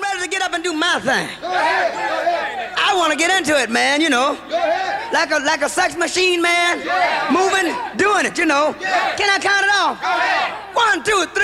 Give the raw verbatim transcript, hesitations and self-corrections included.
ready to get up and do my thing. I want to get into it, man, you know. Like a like a sex machine, man. Moving, doing it, you know. Can I count it off? One, two, three.